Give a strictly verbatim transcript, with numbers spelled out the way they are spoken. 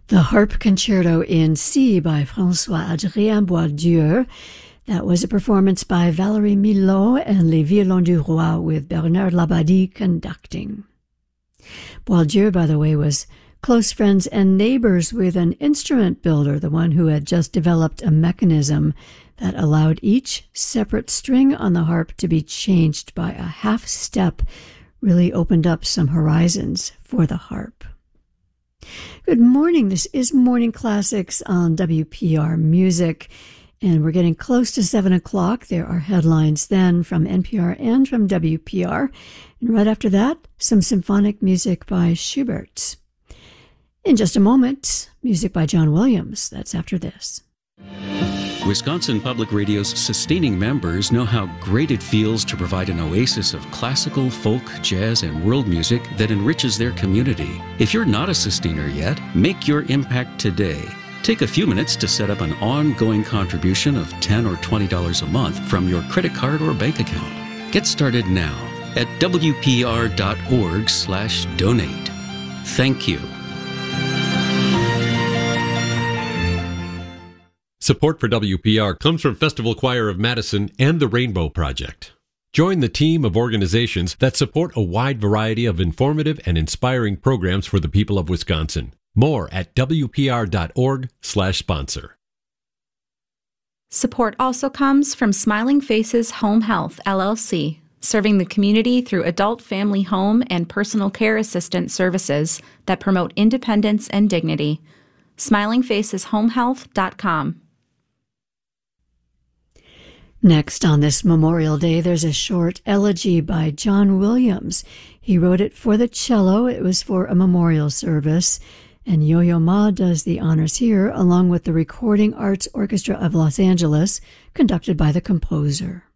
The Harp Concerto in C by François-Adrien Boieldieu. That was a performance by Valérie Milhaud and Les Violons du Roi with Bernard Labadie conducting. Boieldieu, by the way, was close friends and neighbors with an instrument builder, the one who had just developed a mechanism that allowed each separate string on the harp to be changed by a half step, really opened up some horizons for the harp. Good morning. This is Morning Classics on W P R Music, and we're getting close to seven o'clock. There are headlines then from N P R and from W P R, and right after that, some symphonic music by Schubert. In just a moment, music by John Williams. That's after this. Wisconsin Public Radio's sustaining members know how great it feels to provide an oasis of classical, folk, jazz, and world music that enriches their community. If you're not a sustainer yet, make your impact today. Take a few minutes to set up an ongoing contribution of ten dollars or twenty dollars a month from your credit card or bank account. Get started now at W P R dot org slash donate. Thank you. Support for W P R comes from Festival Choir of Madison and the Rainbow Project. Join the team of organizations that support a wide variety of informative and inspiring programs for the people of Wisconsin. More at W P R dot org slash sponsor. Support also comes from Smiling Faces Home Health, L L C, serving the community through adult family home and personal care assistant services that promote independence and dignity. smiling faces home health dot com. Next on this Memorial Day, there's a short elegy by John Williams. He wrote it for the cello. It was for a memorial service. And Yo-Yo Ma does the honors here, along with the Recording Arts Orchestra of Los Angeles, conducted by the composer.